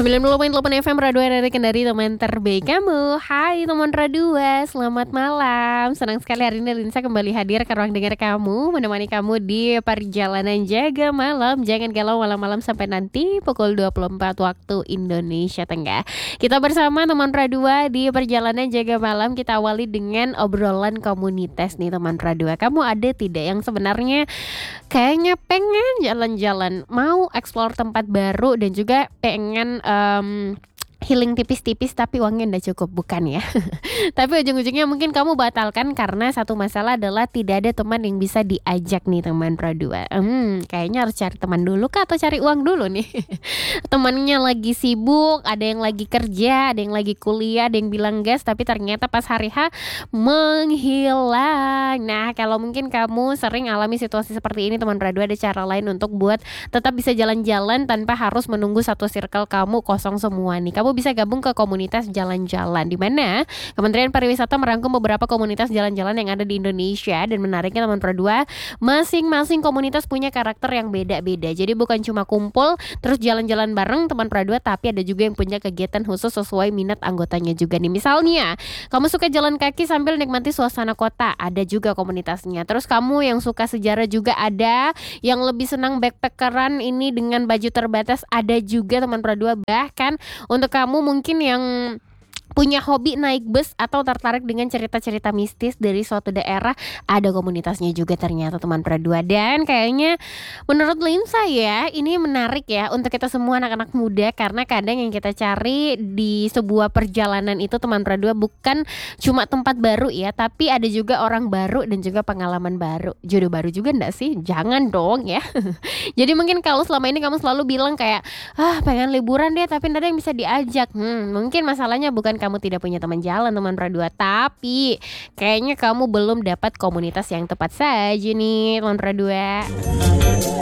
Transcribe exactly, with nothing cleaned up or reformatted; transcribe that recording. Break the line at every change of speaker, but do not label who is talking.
sembilan puluh koma delapan F M Radua dari Kendari, teman terbaik kamu. Hai teman Radua, selamat malam. Senang sekali hari ini Linsa kembali hadir ke ruang dengar kamu, menemani kamu di perjalanan jaga malam. Jangan galau malam-malam sampai nanti pukul dua puluh empat waktu Indonesia Tengah. Kita bersama teman Radua di perjalanan jaga malam. Kita awali dengan obrolan komunitas nih teman Radua. Kamu ada tidak yang sebenarnya kayaknya pengen jalan-jalan, mau explore tempat baru dan juga pengen um, healing tipis-tipis tapi uangnya udah cukup, bukan ya? Tapi ujung-ujungnya mungkin kamu batalkan karena satu masalah adalah tidak ada teman yang bisa diajak nih teman Radua. Hmm, kayaknya harus cari teman dulu kah atau cari uang dulu nih? Temannya lagi sibuk, ada yang lagi kerja, ada yang lagi kuliah, ada yang bilang gas tapi ternyata pas hari H menghilang. Nah, kalau mungkin kamu sering alami situasi seperti ini teman Radua, ada cara lain untuk buat tetap bisa jalan-jalan tanpa harus menunggu satu circle kamu kosong semua nih. Kamu bisa gabung ke komunitas jalan-jalan, di mana Kementerian Pariwisata merangkum beberapa komunitas jalan-jalan yang ada di Indonesia. Dan menariknya teman Radua, masing-masing komunitas punya karakter yang beda-beda. Jadi bukan cuma kumpul terus jalan-jalan bareng teman Radua, tapi ada juga yang punya kegiatan khusus sesuai minat anggotanya juga nih. Misalnya kamu suka jalan kaki sambil nikmati suasana kota, ada juga komunitasnya. Terus kamu yang suka sejarah juga ada, yang lebih senang backpackeran ini dengan baju terbatas ada juga teman Radua. Bahkan untuk kamu mungkin yang punya hobi naik bus atau tertarik dengan cerita-cerita mistis dari suatu daerah, ada komunitasnya juga ternyata teman Radua. Dan kayaknya menurut Linsa ya, ini menarik ya untuk kita semua anak-anak muda, karena kadang yang kita cari di sebuah perjalanan itu teman Radua bukan cuma tempat baru ya, tapi ada juga orang baru dan juga pengalaman baru. Jodoh baru juga enggak sih? Jangan dong ya. Jadi mungkin kalau selama ini kamu selalu bilang kayak, ah pengen liburan deh tapi nggak ada yang bisa diajak. Hmm, mungkin masalahnya bukan kamu tidak punya teman jalan teman Radua, tapi kayaknya kamu belum dapat komunitas yang tepat saja nih teman Radua.